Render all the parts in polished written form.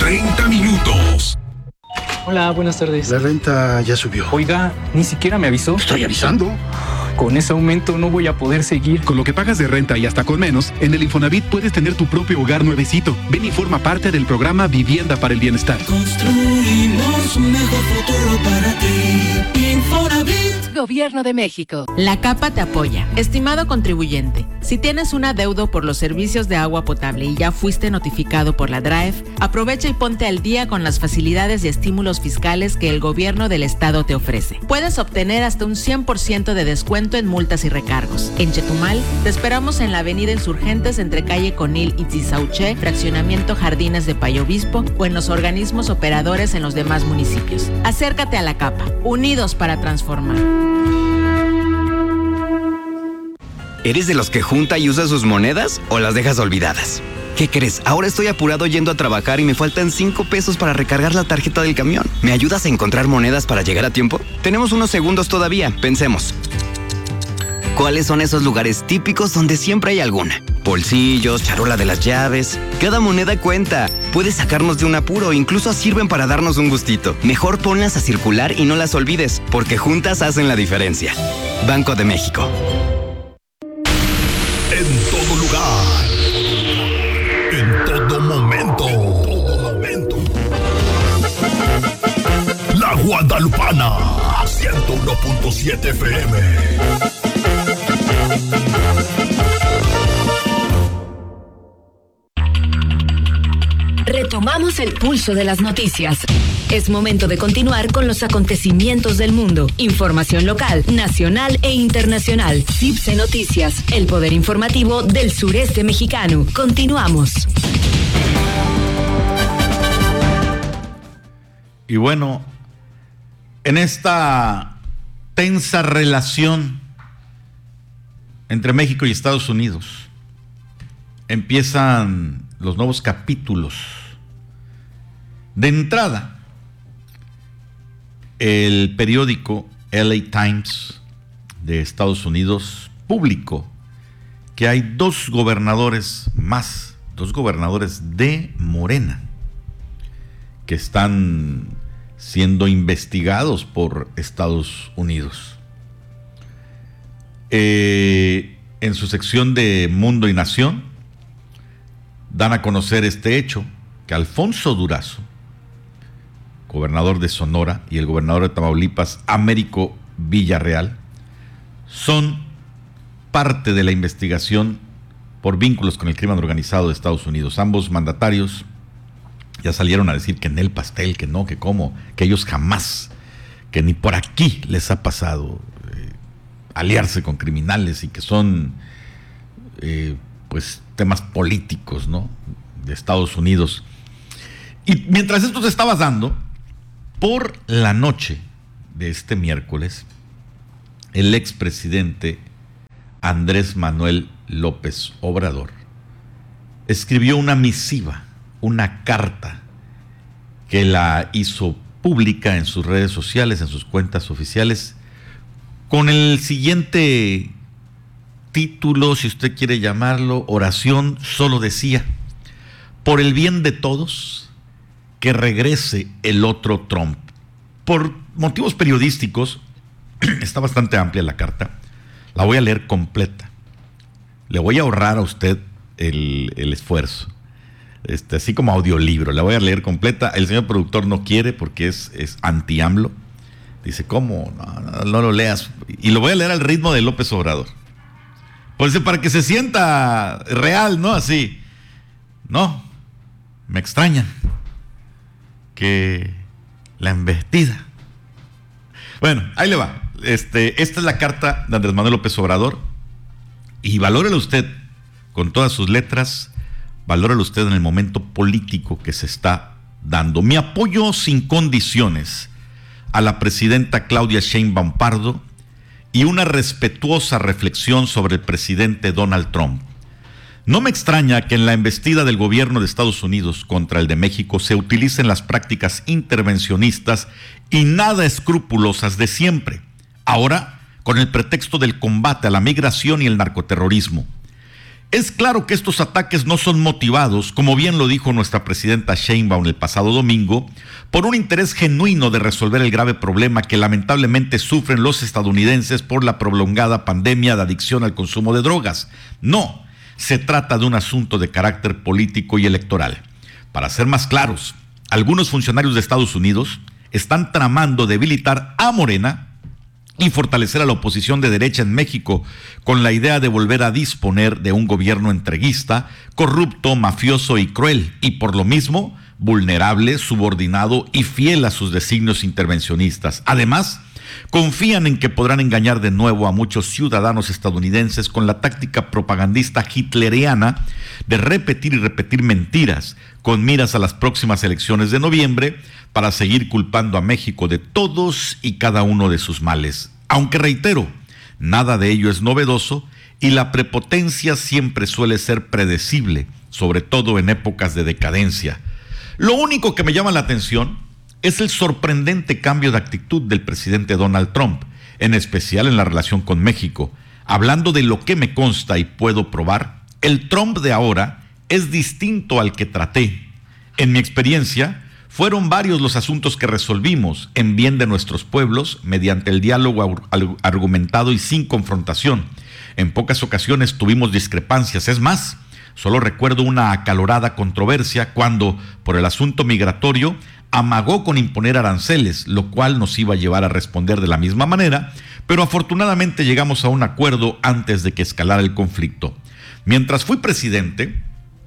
30 minutos. Hola, buenas tardes. La renta ya subió. Oiga, ni siquiera me avisó. Estoy avisando. Con ese aumento no voy a poder seguir. Con lo que pagas de renta y hasta con menos, en el Infonavit puedes tener tu propio hogar nuevecito. Ven y forma parte del programa Vivienda para el Bienestar. Construimos un mejor futuro para ti. Infonavit. Gobierno de México. La Capa te apoya. Estimado contribuyente, si tienes un adeudo por los servicios de agua potable y ya fuiste notificado por la DRAEF, aprovecha y ponte al día con las facilidades y estímulos fiscales que el gobierno del estado te ofrece. Puedes obtener hasta un 100% de descuento en multas y recargos. En Chetumal, te esperamos en la avenida Insurgentes entre calle Conil y Tizauché, fraccionamiento Jardines de Payo Obispo, o en los organismos operadores en los demás municipios. Acércate a la Capa, unidos para transformar. ¿Eres de los que junta y usa sus monedas o las dejas olvidadas? ¿Qué crees? Ahora estoy apurado yendo a trabajar y me faltan 5 pesos para recargar la tarjeta del camión. ¿Me ayudas a encontrar monedas para llegar a tiempo? Tenemos unos segundos todavía, pensemos. ¿Cuáles son esos lugares típicos donde siempre hay alguna? Bolsillos, charola de las llaves. Cada moneda cuenta. Puedes sacarnos de un apuro, incluso sirven para darnos un gustito. Mejor ponlas a circular y no las olvides, porque juntas hacen la diferencia. Banco de México. En todo lugar. En todo momento. La Guadalupana. 101.7 FM. Retomamos el pulso de las noticias. Es momento de continuar con los acontecimientos del mundo. Información local, nacional e internacional. CIPSE Noticias, el poder informativo del sureste mexicano. Continuamos. Y bueno, en esta tensa relación entre México y Estados Unidos empiezan los nuevos capítulos. De entrada, el periódico LA Times de Estados Unidos publicó que hay dos gobernadores de Morena, que están siendo investigados por Estados Unidos. En su sección de Mundo y Nación dan a conocer este hecho, que Alfonso Durazo, gobernador de Sonora, y el gobernador de Tamaulipas, Américo Villarreal, son parte de la investigación por vínculos con el crimen organizado de Estados Unidos. Ambos mandatarios ya salieron a decir que en el pastel, que no, que cómo, que ellos jamás, que ni por aquí les ha pasado aliarse con criminales y que son pues temas políticos, ¿no?, de Estados Unidos. Y mientras esto se estaba dando, por la noche de este miércoles, el expresidente Andrés Manuel López Obrador escribió una misiva, una carta, que la hizo pública en sus redes sociales, en sus cuentas oficiales, con el siguiente título, si usted quiere llamarlo, oración. Solo decía: por el bien de todos, que regrese el otro Trump. Por motivos periodísticos, está bastante amplia la carta, la voy a leer completa. Le voy a ahorrar a usted el esfuerzo, así como audiolibro, la voy a leer completa. El señor productor no quiere porque es anti-AMLO. Dice, ¿cómo? No lo leas. Y lo voy a leer al ritmo de López Obrador. Pues para que se sienta real, ¿no? Así. No, me extraña que la embestida. Bueno, ahí le va. Esta es la carta de Andrés Manuel López Obrador. Y valórelo usted con todas sus letras. Valórelo usted en el momento político que se está dando. Mi apoyo sin condiciones a la presidenta Claudia Sheinbaum Pardo y una respetuosa reflexión sobre el presidente Donald Trump. No me extraña que en la embestida del gobierno de Estados Unidos contra el de México se utilicen las prácticas intervencionistas y nada escrupulosas de siempre, ahora con el pretexto del combate a la migración y el narcoterrorismo. Es claro que estos ataques no son motivados, como bien lo dijo nuestra presidenta Sheinbaum el pasado domingo, por un interés genuino de resolver el grave problema que lamentablemente sufren los estadounidenses por la prolongada pandemia de adicción al consumo de drogas. No, se trata de un asunto de carácter político y electoral. Para ser más claros, algunos funcionarios de Estados Unidos están tramando debilitar a Morena y fortalecer a la oposición de derecha en México con la idea de volver a disponer de un gobierno entreguista, corrupto, mafioso y cruel, y por lo mismo vulnerable, subordinado y fiel a sus designios intervencionistas. Además, confían en que podrán engañar de nuevo a muchos ciudadanos estadounidenses con la táctica propagandista hitleriana de repetir y repetir mentiras con miras a las próximas elecciones de noviembre para seguir culpando a México de todos y cada uno de sus males. Aunque reitero, nada de ello es novedoso y la prepotencia siempre suele ser predecible, sobre todo en épocas de decadencia. Lo único que me llama la atención es el sorprendente cambio de actitud del presidente Donald Trump, en especial en la relación con México. Hablando de lo que me consta y puedo probar, el Trump de ahora es distinto al que traté. En mi experiencia, fueron varios los asuntos que resolvimos en bien de nuestros pueblos mediante el diálogo argumentado y sin confrontación. En pocas ocasiones tuvimos discrepancias, es más, solo recuerdo una acalorada controversia cuando, por el asunto migratorio, amagó con imponer aranceles, lo cual nos iba a llevar a responder de la misma manera, pero afortunadamente llegamos a un acuerdo antes de que escalara el conflicto. Mientras fui presidente,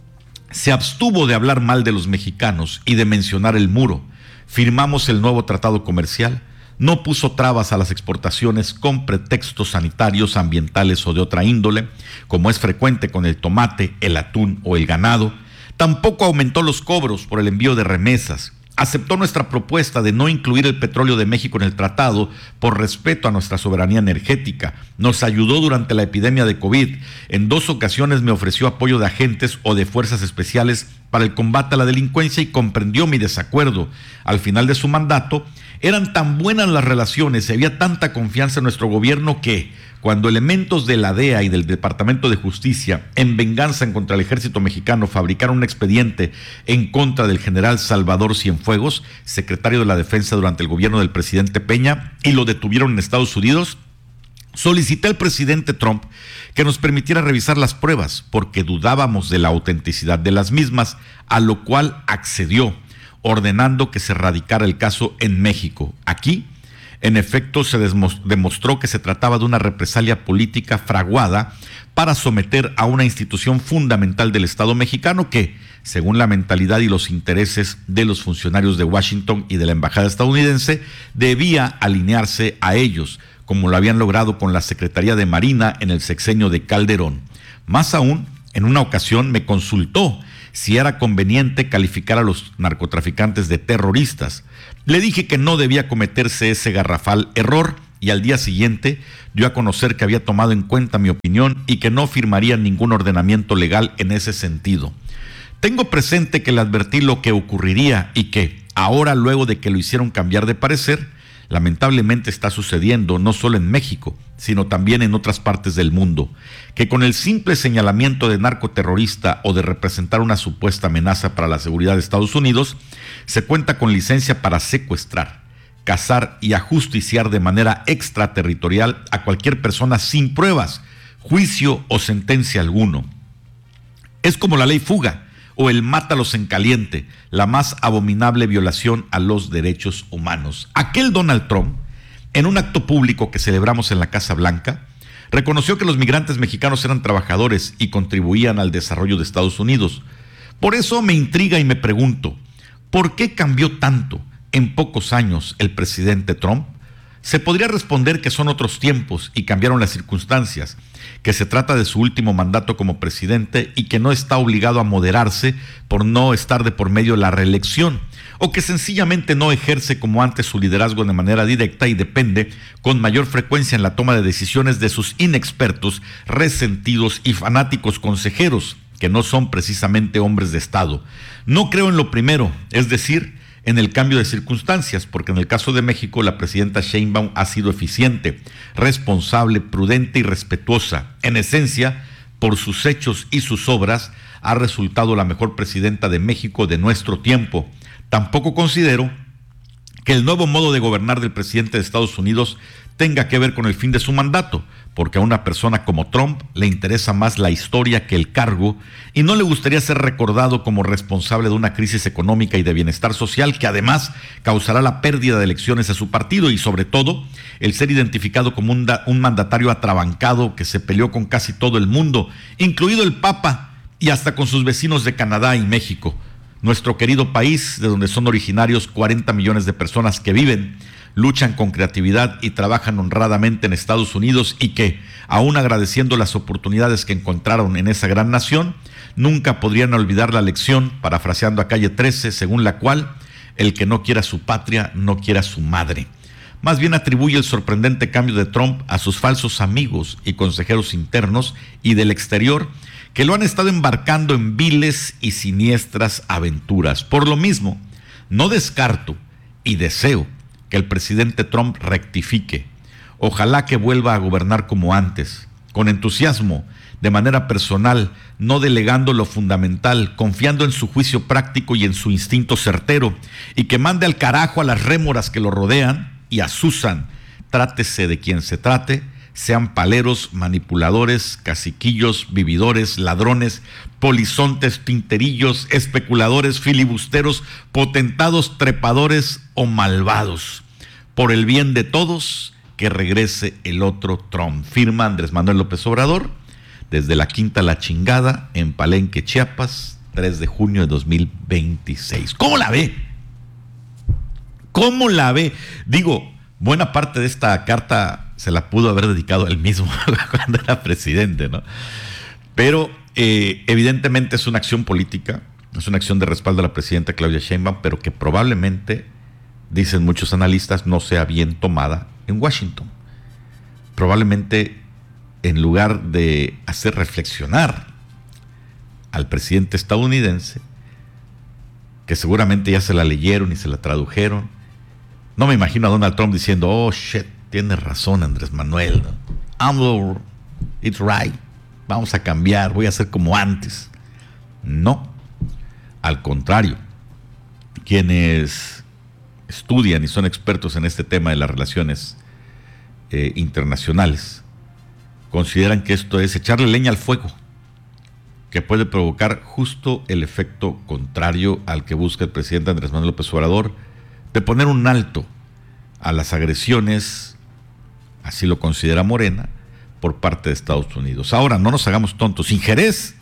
se abstuvo de hablar mal de los mexicanos y de mencionar el muro. Firmamos el nuevo tratado comercial, no puso trabas a las exportaciones con pretextos sanitarios, ambientales o de otra índole, como es frecuente con el tomate, el atún o el ganado. Tampoco aumentó los cobros por el envío de remesas. Aceptó nuestra propuesta de no incluir el petróleo de México en el tratado por respeto a nuestra soberanía energética. Nos ayudó durante la epidemia de COVID. En 2 ocasiones me ofreció apoyo de agentes o de fuerzas especiales para el combate a la delincuencia y comprendió mi desacuerdo. Al final de su mandato, eran tan buenas las relaciones y había tanta confianza en nuestro gobierno que, cuando elementos de la DEA y del Departamento de Justicia, en venganza contra el ejército mexicano, fabricaron un expediente en contra del general Salvador Cienfuegos, secretario de la Defensa durante el gobierno del presidente Peña, y lo detuvieron en Estados Unidos, solicité al presidente Trump que nos permitiera revisar las pruebas, porque dudábamos de la autenticidad de las mismas, a lo cual accedió, ordenando que se radicara el caso en México. Aquí, en efecto, se demostró que se trataba de una represalia política fraguada para someter a una institución fundamental del Estado mexicano que, según la mentalidad y los intereses de los funcionarios de Washington y de la embajada estadounidense, debía alinearse a ellos, como lo habían logrado con la Secretaría de Marina en el sexenio de Calderón. Más aún, en una ocasión me consultó si era conveniente calificar a los narcotraficantes de terroristas. Le dije que no debía cometerse ese garrafal error y al día siguiente dio a conocer que había tomado en cuenta mi opinión y que no firmaría ningún ordenamiento legal en ese sentido. Tengo presente que le advertí lo que ocurriría y que, ahora luego de que lo hicieron cambiar de parecer, lamentablemente está sucediendo no solo en México, sino también en otras partes del mundo, que con el simple señalamiento de narcoterrorista o de representar una supuesta amenaza para la seguridad de Estados Unidos, se cuenta con licencia para secuestrar, cazar y ajusticiar de manera extraterritorial a cualquier persona sin pruebas, juicio o sentencia alguno. Es como la ley fuga o el mátalos en caliente, la más abominable violación a los derechos humanos. Aquel Donald Trump, en un acto público que celebramos en la Casa Blanca, reconoció que los migrantes mexicanos eran trabajadores y contribuían al desarrollo de Estados Unidos. Por eso me intriga y me pregunto, ¿por qué cambió tanto en pocos años el presidente Trump? Se podría responder que son otros tiempos y cambiaron las circunstancias, que se trata de su último mandato como presidente y que no está obligado a moderarse por no estar de por medio la reelección, o que sencillamente no ejerce como antes su liderazgo de manera directa y depende con mayor frecuencia en la toma de decisiones de sus inexpertos, resentidos y fanáticos consejeros, que no son precisamente hombres de Estado. No creo en lo primero, es decir, en el cambio de circunstancias, porque en el caso de México la presidenta Sheinbaum ha sido eficiente, responsable, prudente y respetuosa. En esencia, por sus hechos y sus obras, ha resultado la mejor presidenta de México de nuestro tiempo. Tampoco considero que el nuevo modo de gobernar del presidente de Estados Unidos tenga que ver con el fin de su mandato, porque a una persona como Trump le interesa más la historia que el cargo y no le gustaría ser recordado como responsable de una crisis económica y de bienestar social que además causará la pérdida de elecciones a su partido y sobre todo el ser identificado como un mandatario atrabancado que se peleó con casi todo el mundo, incluido el Papa y hasta con sus vecinos de Canadá y México. Nuestro querido país, de donde son originarios 40 millones de personas que viven, luchan con creatividad y trabajan honradamente en Estados Unidos y que, aún agradeciendo las oportunidades que encontraron en esa gran nación, nunca podrían olvidar la lección, parafraseando a Calle 13, según la cual el que no quiera su patria no quiera su madre. Más bien atribuye el sorprendente cambio de Trump a sus falsos amigos y consejeros internos y del exterior que lo han estado embarcando en viles y siniestras aventuras. Por lo mismo, no descarto y deseo que el presidente Trump rectifique. Ojalá que vuelva a gobernar como antes, con entusiasmo, de manera personal, no delegando lo fundamental, confiando en su juicio práctico y en su instinto certero, y que mande al carajo a las rémoras que lo rodean y asusan, trátese de quien se trate, sean paleros, manipuladores, caciquillos, vividores, ladrones, polizontes, tinterillos, especuladores, filibusteros, potentados, trepadores o malvados. Por el bien de todos, que regrese el otro Trump. Firma Andrés Manuel López Obrador, desde la Quinta La Chingada, en Palenque, Chiapas, 3 de junio de 2026. ¿Cómo la ve? ¿Cómo la ve? Digo, buena parte de esta carta se la pudo haber dedicado él mismo cuando era presidente, ¿no? Pero evidentemente es una acción política, es una acción de respaldo a la presidenta Claudia Sheinbaum, pero que probablemente, dicen muchos analistas, no sea bien tomada en Washington. Probablemente, en lugar de hacer reflexionar al presidente estadounidense, que seguramente ya se la leyeron y se la tradujeron, no me imagino a Donald Trump diciendo, oh shit, tienes razón Andrés Manuel, ¿no? It's right, vamos a cambiar, voy a hacer como antes. No, al contrario, quienes estudian y son expertos en este tema de las relaciones internacionales consideran que esto es echarle leña al fuego, que puede provocar justo el efecto contrario al que busca el presidente Andrés Manuel López Obrador, de poner un alto a las agresiones, así lo considera Morena, por parte de Estados Unidos. Ahora, no nos hagamos tontos. Injerencia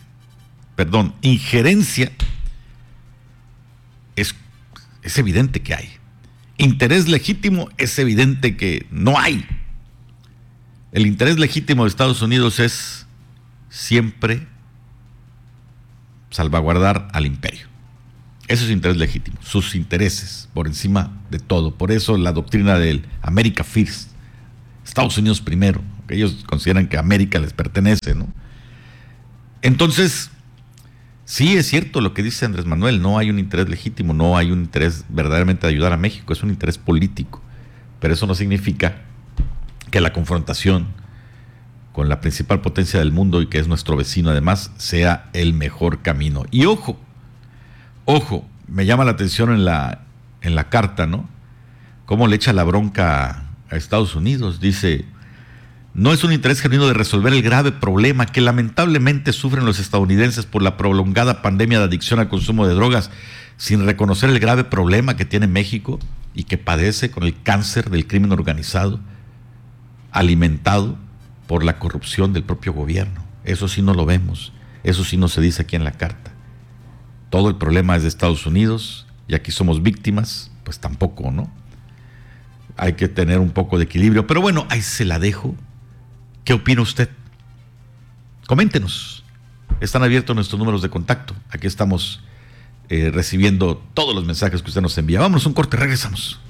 es evidente que hay. Interés legítimo es evidente que no hay. El interés legítimo de Estados Unidos es siempre salvaguardar al imperio. Eso es interés legítimo, sus intereses por encima de todo. Por eso la doctrina del America First, Estados Unidos primero, que ellos consideran que América les pertenece, ¿no? Entonces, sí es cierto lo que dice Andrés Manuel, no hay un interés legítimo, no hay un interés verdaderamente de ayudar a México, es un interés político, pero eso no significa que la confrontación con la principal potencia del mundo y que es nuestro vecino además sea el mejor camino. Y ojo, me llama la atención en la carta, ¿no? Cómo le echa la bronca a Estados Unidos. Dice, no es un interés genuino de resolver el grave problema que lamentablemente sufren los estadounidenses por la prolongada pandemia de adicción al consumo de drogas, sin reconocer el grave problema que tiene México y que padece con el cáncer del crimen organizado, alimentado por la corrupción del propio gobierno. Eso sí no lo vemos, eso sí no se dice aquí en la carta. Todo el problema es de Estados Unidos y aquí somos víctimas, pues tampoco, ¿no? Hay que tener un poco de equilibrio, pero bueno, ahí se la dejo. ¿Qué opina usted? Coméntenos. Están abiertos nuestros números de contacto. Aquí estamos recibiendo todos los mensajes que usted nos envía. Vámonos un corte, regresamos.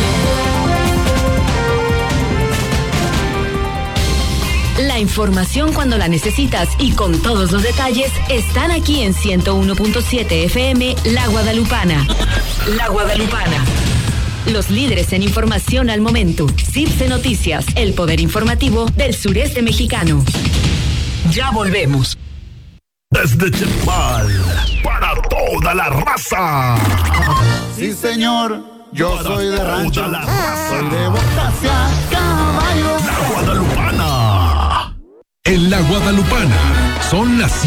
La información cuando la necesitas y con todos los detalles están aquí en 101.7 FM La Guadalupana. La Guadalupana. Los líderes en información al momento. CIPSE Noticias, el poder informativo del sureste mexicano. Ya volvemos. Desde Chetumal, para toda la raza. Sí, señor, yo soy de rancho. Toda la raza. Soy de botas y a caballo. La Guadalupana. En la Guadalupana son las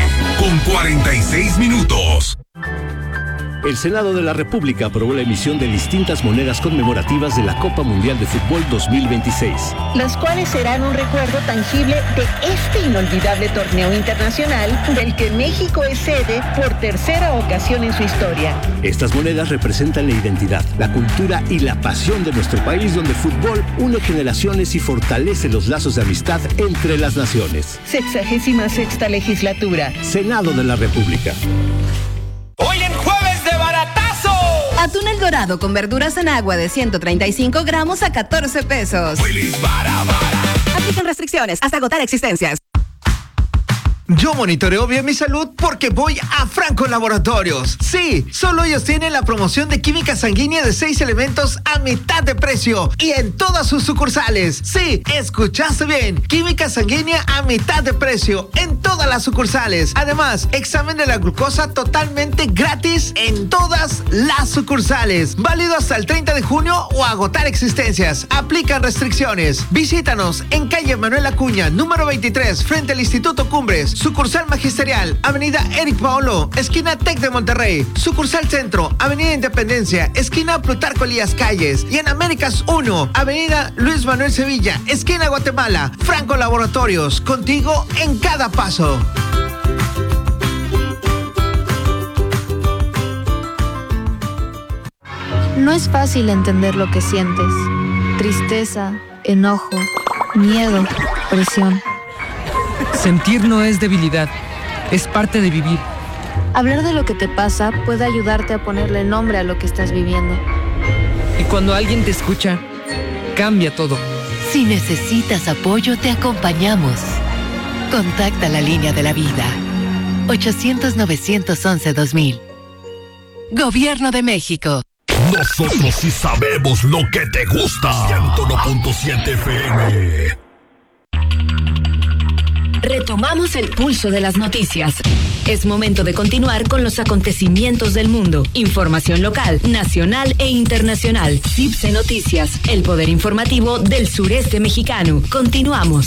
7:46. El Senado de la República aprobó la emisión de distintas monedas conmemorativas de la Copa Mundial de Fútbol 2026. Las cuales serán un recuerdo tangible de este inolvidable torneo internacional del que México es sede por tercera ocasión en su historia. Estas monedas representan la identidad, la cultura y la pasión de nuestro país, donde el fútbol une generaciones y fortalece los lazos de amistad entre las naciones. 66ª legislatura. Senado de la República. Hoy en Jueves de Baratazo. Atún El Dorado con verduras en agua de 135 gramos a 14 pesos. Willy's Bara Bara. Aplican restricciones hasta agotar existencias. Yo monitoreo bien mi salud porque voy a Franco Laboratorios. Sí, solo ellos tienen la promoción de química sanguínea de 6 elementos a mitad de precio y en todas sus sucursales. Sí, escuchaste bien. Química sanguínea a mitad de precio en todas las sucursales. Además, examen de la glucosa totalmente gratis en todas las sucursales. Válido hasta el 30 de junio o agotar existencias. Aplican restricciones. Visítanos en calle Manuel Acuña, número 23, frente al Instituto Cumbres. Sucursal Magisterial, Avenida Eric Paolo, esquina Tec de Monterrey. Sucursal Centro, Avenida Independencia, esquina Plutarco Elías Calles. Y en Américas 1, Avenida Luis Manuel Sevilla, esquina Guatemala. Franco Laboratorios, contigo en cada paso. No es fácil entender lo que sientes. Tristeza, enojo, miedo, presión. Sentir no es debilidad, es parte de vivir. Hablar de lo que te pasa puede ayudarte a ponerle nombre a lo que estás viviendo. Y cuando alguien te escucha, cambia todo. Si necesitas apoyo, te acompañamos. Contacta la línea de la vida. 800-911-2000. Gobierno de México. Nosotros sí sabemos lo que te gusta. 101.7 FM. Retomamos el pulso de las noticias. Es momento de continuar con los acontecimientos del mundo. Información local, nacional e internacional. CIPSE Noticias, el poder informativo del sureste mexicano. Continuamos.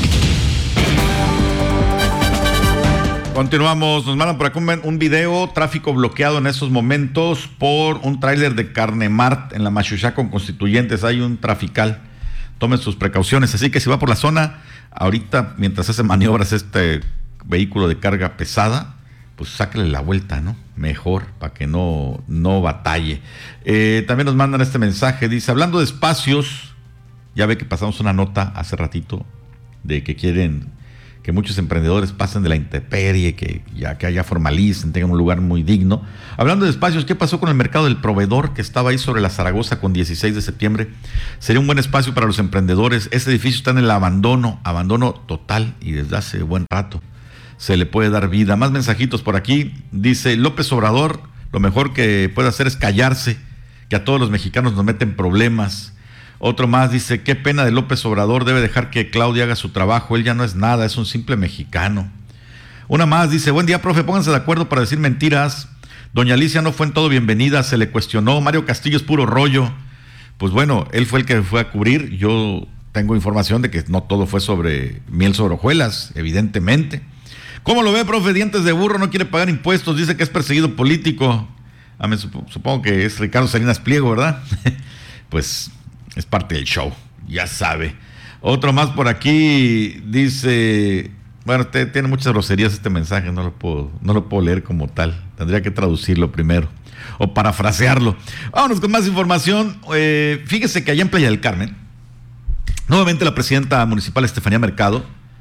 Continuamos, nos mandan por acá un video, tráfico bloqueado en estos momentos por un tráiler de Carne Mart en la Machuchá con Constituyentes. Hay un trafical, tomen sus precauciones, así que si va por la zona, ahorita mientras hace maniobras este vehículo de carga pesada, pues sáquele la vuelta, ¿no? Mejor, para que no batalle. También nos mandan este mensaje, dice, hablando de espacios, ya ve que pasamos una nota hace ratito de que quieren que muchos emprendedores pasen de la intemperie, que allá formalicen, tengan un lugar muy digno. Hablando de espacios, ¿qué pasó con el mercado del proveedor que estaba ahí sobre la Zaragoza con 16 de septiembre? Sería un buen espacio para los emprendedores. Ese edificio está en el abandono total y desde hace buen rato. Se le puede dar vida. Más mensajitos por aquí. Dice López Obrador, lo mejor que puede hacer es callarse, que a todos los mexicanos nos meten problemas. Otro más dice, qué pena de López Obrador, debe dejar que Claudia haga su trabajo, él ya no es nada, es un simple mexicano. Una más dice, buen día, profe, pónganse de acuerdo para decir mentiras. Doña Alicia no fue en todo bienvenida, se le cuestionó. Mario Castillo es puro rollo. Pues bueno, él fue el que fue a cubrir. Yo tengo información de que no todo fue sobre miel sobre hojuelas, evidentemente. ¿Cómo lo ve, profe? Dientes de burro, no quiere pagar impuestos, dice que es perseguido político. Supongo que es Ricardo Salinas Pliego, ¿verdad? Pues es parte del show, ya sabe. Otro más por aquí dice, bueno, tiene muchas groserías este mensaje, no lo puedo leer como tal. Tendría que traducirlo primero o parafrasearlo. Vámonos con más información. Fíjese que allá en Playa del Carmen, nuevamente la presidenta municipal Estefanía Mercado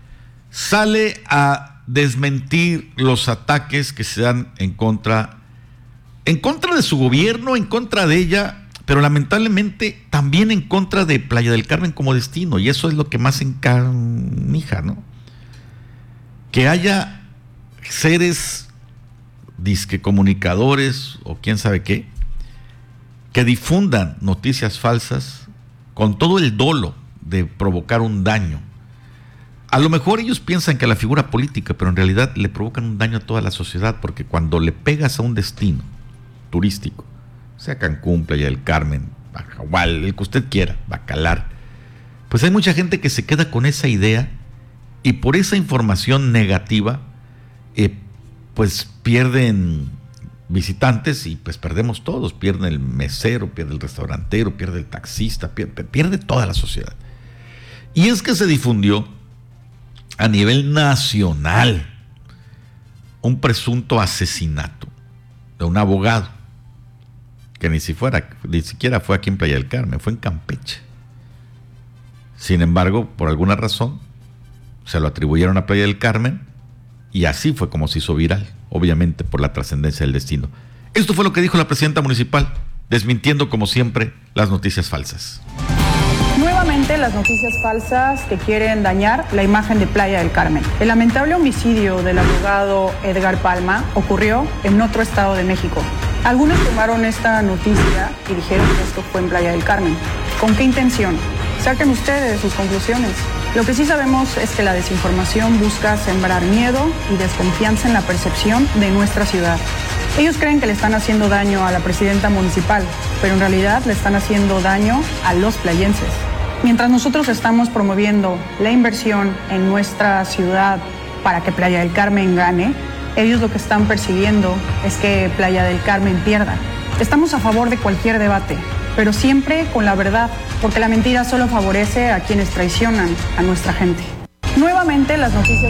sale a desmentir los ataques que se dan en contra de su gobierno, en contra de ella, pero lamentablemente también en contra de Playa del Carmen como destino, y eso es lo que más encanija, ¿no? Que haya seres disque comunicadores o quién sabe qué, que difundan noticias falsas con todo el dolo de provocar un daño A lo mejor ellos piensan que a la figura política, pero en realidad le provocan un daño a toda la sociedad, porque cuando le pegas a un destino turístico, sea Cancún, Playa del Carmen, Bajagual, el que usted quiera, Bacalar, pues hay mucha gente que se queda con esa idea y por esa información negativa, pues pierden visitantes y pues perdemos todos, pierde el mesero, pierde el restaurantero, pierde el taxista, pierde toda la sociedad. Y es que se difundió a nivel nacional un presunto asesinato de un abogado que ni siquiera fue aquí en Playa del Carmen, fue en Campeche. Sin embargo, por alguna razón se lo atribuyeron a Playa del Carmen y así fue como se hizo viral, obviamente por la trascendencia del destino. Esto fue lo que dijo la presidenta municipal, desmintiendo como siempre las noticias falsas. Nuevamente las noticias falsas que quieren dañar la imagen de Playa del Carmen. El lamentable homicidio del abogado Edgar Palma ocurrió en otro estado de México. Algunos tomaron esta noticia y dijeron que esto fue en Playa del Carmen. ¿Con qué intención? Saquen ustedes sus conclusiones. Lo que sí sabemos es que la desinformación busca sembrar miedo y desconfianza en la percepción de nuestra ciudad. Ellos creen que le están haciendo daño a la presidenta municipal, pero en realidad le están haciendo daño a los playenses. Mientras nosotros estamos promoviendo la inversión en nuestra ciudad para que Playa del Carmen gane, ellos lo que están persiguiendo es que Playa del Carmen pierda. Estamos a favor de cualquier debate, pero siempre con la verdad, porque la mentira solo favorece a quienes traicionan a nuestra gente. Nuevamente las noticias...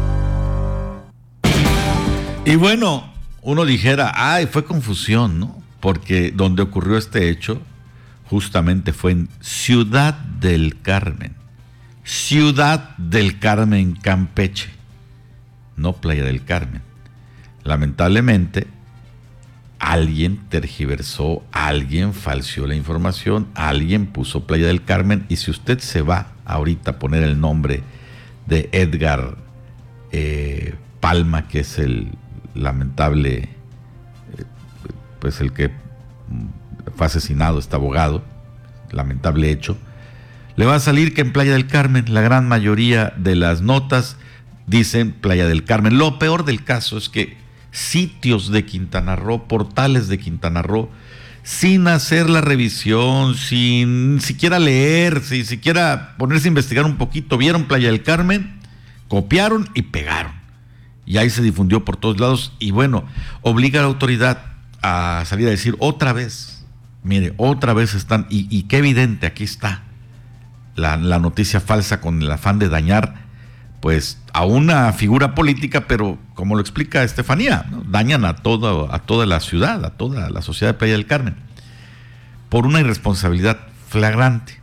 Y bueno, uno dijera, fue confusión, ¿no? Porque donde ocurrió este hecho justamente fue en Ciudad del Carmen. Ciudad del Carmen, Campeche, no Playa del Carmen. Lamentablemente, alguien tergiversó, alguien falseó la información, alguien puso Playa del Carmen, y si usted se va ahorita a poner el nombre de Edgar Palma, que es el lamentable, pues el que fue asesinado, este abogado, lamentable hecho, le va a salir que en Playa del Carmen la gran mayoría de las notas dicen Playa del Carmen. Lo peor del caso es que sitios de Quintana Roo, portales de Quintana Roo, sin hacer la revisión, sin siquiera leer, sin siquiera ponerse a investigar un poquito, vieron Playa del Carmen, copiaron y pegaron. Y ahí se difundió por todos lados y bueno, obliga a la autoridad a salir a decir otra vez, mire, otra vez están, y qué evidente, aquí está la noticia falsa con el afán de dañar pues a una figura política, pero como lo explica Estefanía, ¿no? Dañan a toda la ciudad, a toda la sociedad de Playa del Carmen, por una irresponsabilidad flagrante,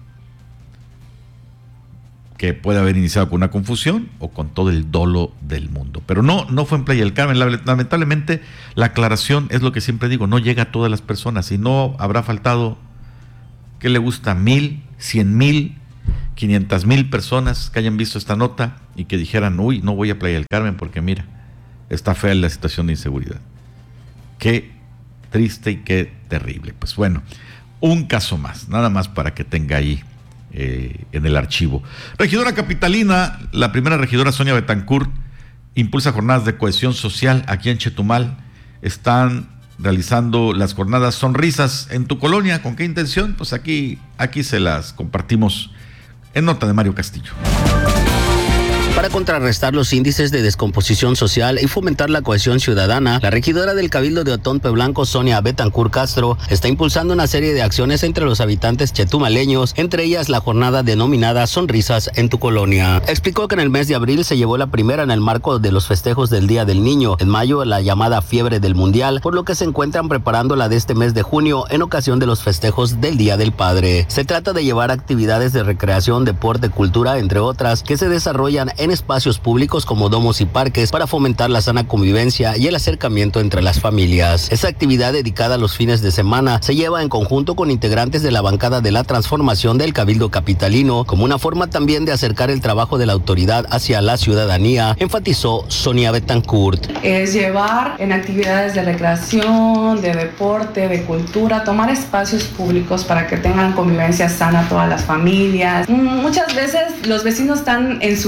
que puede haber iniciado con una confusión o con todo el dolo del mundo. Pero no fue en Playa del Carmen. Lamentablemente, la aclaración es lo que siempre digo, no llega a todas las personas, y no habrá faltado, ¿qué le gusta? 1,000, 100,000, 500,000 personas que hayan visto esta nota y que dijeran, uy, no voy a Playa del Carmen porque mira, está fea la situación de inseguridad. Qué triste y qué terrible. Pues bueno, un caso más, nada más para que tenga ahí en el archivo. Regidora capitalina, la primera regidora Sonia Betancourt, impulsa jornadas de cohesión social aquí en Chetumal. Están realizando las jornadas Sonrisas en tu colonia. ¿Con qué intención? Pues aquí se las compartimos en nota de Mario Castillo. Para contrarrestar los índices de descomposición social y fomentar la cohesión ciudadana, la regidora del Cabildo de Otonpe Blanco, Sonia Betancourt Castro, está impulsando una serie de acciones entre los habitantes chetumaleños, entre ellas la jornada denominada Sonrisas en tu colonia. Explicó que en el mes de abril se llevó la primera en el marco de los festejos del Día del Niño, en mayo la llamada Fiebre del Mundial, por lo que se encuentran preparando la de este mes de junio en ocasión de los festejos del Día del Padre. Se trata de llevar actividades de recreación, deporte, cultura, entre otras, que se desarrollan en espacios públicos como domos y parques para fomentar la sana convivencia y el acercamiento entre las familias. Esta actividad, dedicada a los fines de semana, se lleva en conjunto con integrantes de la bancada de la transformación del Cabildo capitalino, como una forma también de acercar el trabajo de la autoridad hacia la ciudadanía, enfatizó Sonia Betancourt. Es llevar en actividades de recreación, de deporte, de cultura, tomar espacios públicos para que tengan convivencia sana todas las familias. Muchas veces los vecinos están en sus casas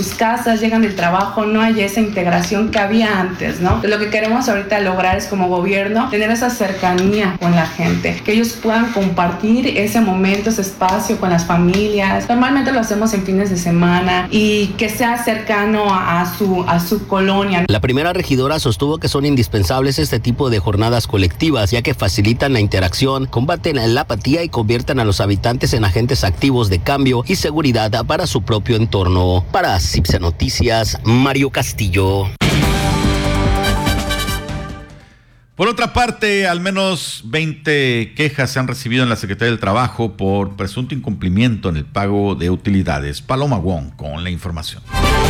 casas, llegan del trabajo, no hay esa integración que había antes, ¿no? Lo que queremos ahorita lograr es como gobierno tener esa cercanía con la gente, que ellos puedan compartir ese momento, ese espacio con las familias. Normalmente lo hacemos en fines de semana y que sea cercano a su colonia. La primera regidora sostuvo que son indispensables este tipo de jornadas colectivas, ya que facilitan la interacción, combaten la apatía y convierten a los habitantes en agentes activos de cambio y seguridad para su propio entorno. Para CIPSE Noticias, Mario Castillo. Por otra parte, al menos 20 quejas se han recibido en la Secretaría del Trabajo por presunto incumplimiento en el pago de utilidades. Paloma Wong con la información.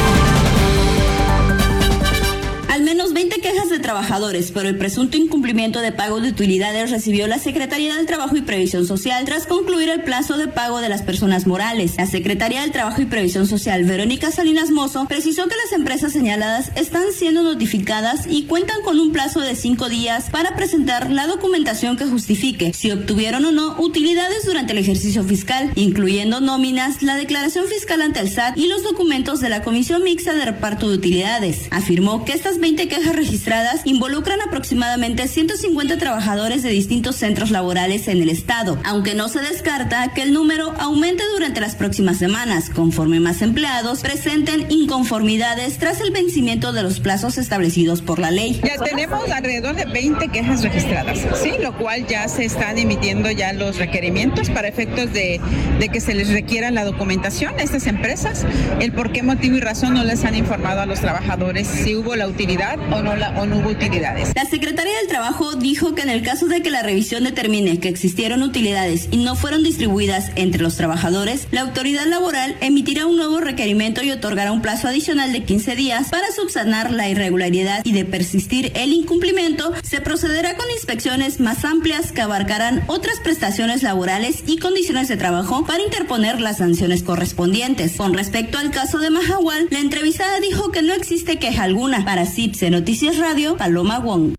Al menos 20 quejas de trabajadores por el presunto incumplimiento de pago de utilidades recibió la Secretaría del Trabajo y Previsión Social tras concluir el plazo de pago de las personas morales. La Secretaría del Trabajo y Previsión Social, Verónica Salinas Mozo, precisó que las empresas señaladas están siendo notificadas y cuentan con un plazo de 5 días para presentar la documentación que justifique si obtuvieron o no utilidades durante el ejercicio fiscal, incluyendo nóminas, la declaración fiscal ante el SAT y los documentos de la Comisión Mixta de Reparto de Utilidades. Afirmó que estas 20 quejas registradas involucran aproximadamente 150 trabajadores de distintos centros laborales en el estado, aunque no se descarta que el número aumente durante las próximas semanas, conforme más empleados presenten inconformidades tras el vencimiento de los plazos establecidos por la ley. Ya tenemos alrededor de 20 quejas registradas, sí, lo cual ya se están emitiendo ya los requerimientos para efectos de que se les requiera la documentación a estas empresas, el por qué motivo y razón no les han informado a los trabajadores si hubo la utilidad o no hubo utilidades. La Secretaría del Trabajo dijo que en el caso de que la revisión determine que existieron utilidades y no fueron distribuidas entre los trabajadores, la autoridad laboral emitirá un nuevo requerimiento y otorgará un plazo adicional de 15 días para subsanar la irregularidad, y de persistir el incumplimiento, se procederá con inspecciones más amplias que abarcarán otras prestaciones laborales y condiciones de trabajo para interponer las sanciones correspondientes. Con respecto al caso de Mahahual, la entrevistada dijo que no existe queja alguna. Para CIPSE Noticias Radio, Paloma Wong.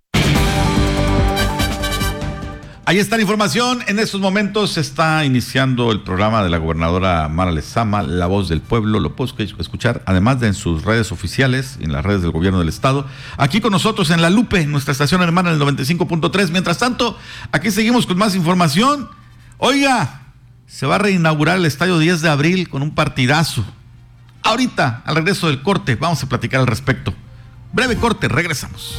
Ahí está la información. En estos momentos se está iniciando el programa de la gobernadora Mara Lezama, La Voz del Pueblo. Lo puedes escuchar, además de en sus redes oficiales, en las redes del gobierno del estado. Aquí con nosotros en La Lupe, nuestra estación hermana, el 95.3. Mientras tanto, aquí seguimos con más información. Oiga, se va a reinaugurar el estadio 10 de abril con un partidazo. Ahorita, al regreso del corte, vamos a platicar al respecto. Breve corte, regresamos.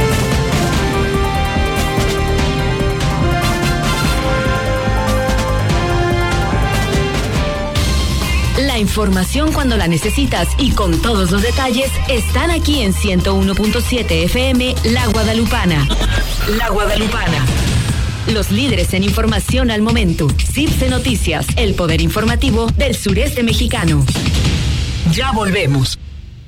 La información cuando la necesitas y con todos los detalles están aquí en 101.7 FM La Guadalupana. La Guadalupana. Los líderes en información al momento. CIPSE Noticias, el poder informativo del sureste mexicano. Ya volvemos.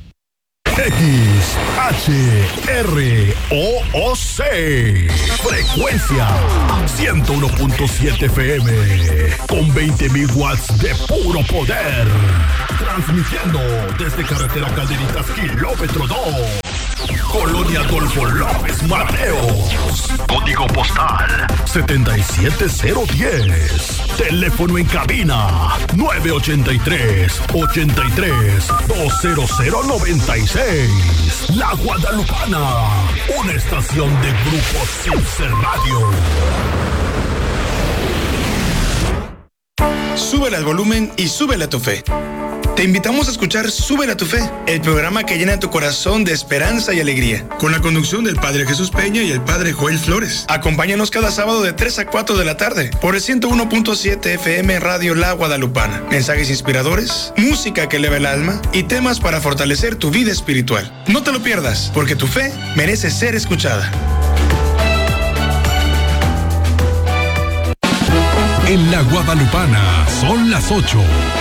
XHROOC. Frecuencia 101.7 FM. Con 20.000 watts de puro poder. Transmitiendo desde carretera Calderitas, kilómetro 2. Colonia Adolfo López Mateos. Código postal 77010. Teléfono en cabina 983-83-20096. La Guadalupana, una estación de Grupo CIPSE Radio. Súbele al volumen y súbele a tu fe. Te invitamos a escuchar Súbele a tu Fe, el programa que llena tu corazón de esperanza y alegría, con la conducción del Padre Jesús Peña y el Padre Joel Flores. Acompáñanos cada sábado de 3 a 4 de la tarde por el 101.7 FM Radio La Guadalupana. Mensajes inspiradores, música que eleva el alma y temas para fortalecer tu vida espiritual. No te lo pierdas, porque tu fe merece ser escuchada. En La Guadalupana son las 8.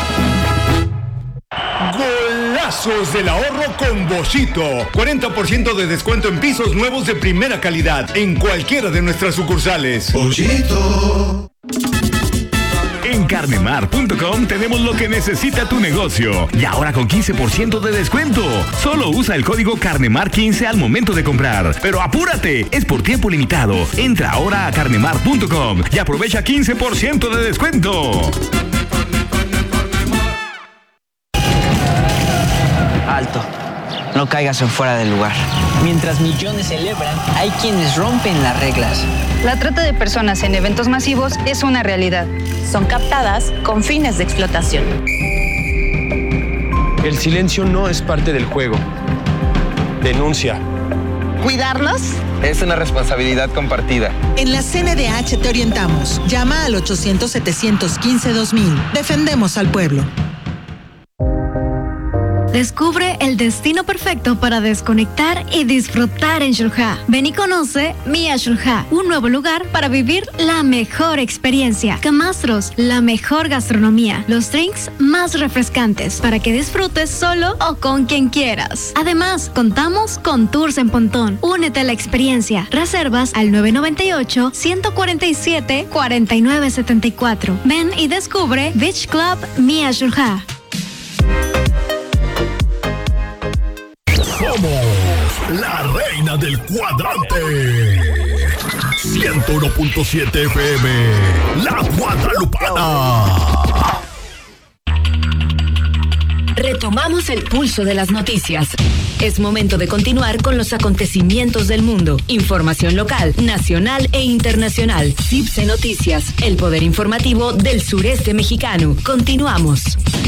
Golazos del ahorro con Boschito. 40% de descuento en pisos nuevos de primera calidad en cualquiera de nuestras sucursales. Boschito. En carnemar.com tenemos lo que necesita tu negocio. Y ahora con 15% de descuento. Solo usa el código CARNEMAR15 al momento de comprar. Pero apúrate, es por tiempo limitado. Entra ahora a carnemar.com y aprovecha 15% de descuento. alto. No caigas en fuera del lugar. Mientras millones celebran, hay quienes rompen las reglas. La trata de personas en eventos masivos es una realidad. Son captadas con fines de explotación. El silencio no es parte del juego. Denuncia. ¿Cuidarlos? Es una responsabilidad compartida. En la CNDH te orientamos. Llama al 800-715-2000. Defendemos al pueblo. Descubre el destino perfecto para desconectar y disfrutar en Xel-Há. Ven y conoce Mia Xel-Há, un nuevo lugar para vivir la mejor experiencia. Camastros, la mejor gastronomía, los drinks más refrescantes para que disfrutes solo o con quien quieras. Además, contamos con tours en pontón. Únete a la experiencia. Reservas al 998-147-4974. Ven y descubre Beach Club Mia Xel-Há. Somos la reina del cuadrante. 101.7 FM, La Guadalupana. Retomamos el pulso de las noticias. Es momento de continuar con los acontecimientos del mundo. Información local, nacional e internacional. CIPSE Noticias, el poder informativo del sureste mexicano. Continuamos.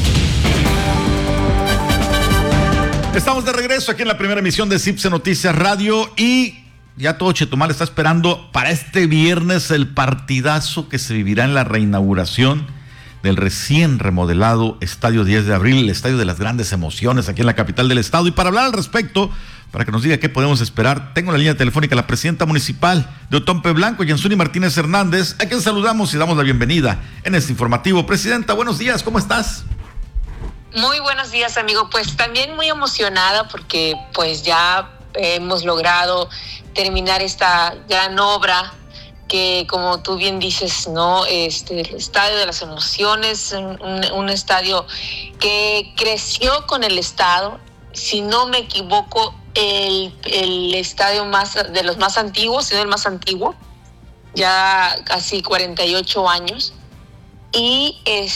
Estamos de regreso aquí en la primera emisión de CIPSE Noticias Radio y ya todo Chetumal está esperando para este viernes el partidazo que se vivirá en la reinauguración del recién remodelado Estadio 10 de Abril, el estadio de las grandes emociones aquí en la capital del estado. Y para hablar al respecto, para que nos diga qué podemos esperar, tengo en la línea telefónica a la presidenta municipal de Otompe Blanco, Yansuni Martínez Hernández, a quien saludamos y damos la bienvenida en este informativo. Presidenta, buenos días, ¿cómo estás? Muy buenos días, amigo. Pues también muy emocionada porque pues ya hemos logrado terminar esta gran obra que, como tú bien dices, ¿no? El Estadio de las Emociones, un estadio que creció con el Estado. Si no me equivoco, el estadio de los más antiguos, sino el más antiguo, ya casi 48 años. Y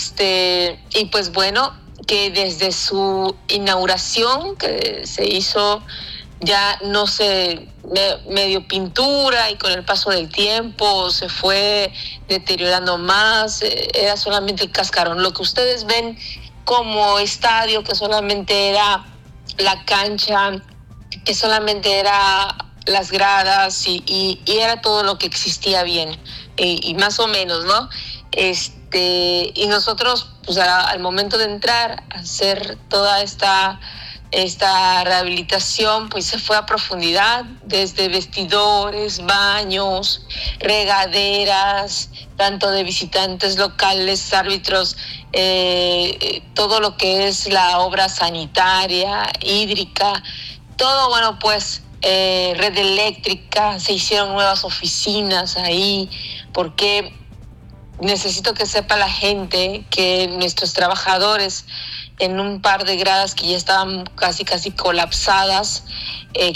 pues bueno, que desde su inauguración, que se hizo ya no sé, medio pintura, y con el paso del tiempo se fue deteriorando más, era solamente el cascarón. Lo que ustedes ven como estadio, que solamente era la cancha, que solamente era las gradas y era todo lo que existía bien, y más o menos, ¿no? Y nosotros, pues al momento de entrar a hacer toda esta rehabilitación, pues se fue a profundidad, desde vestidores, baños, regaderas, tanto de visitantes locales, árbitros, todo lo que es la obra sanitaria, hídrica, todo, bueno, pues red eléctrica, se hicieron nuevas oficinas ahí, porque necesito que sepa la gente que nuestros trabajadores, en un par de gradas que ya estaban casi colapsadas, que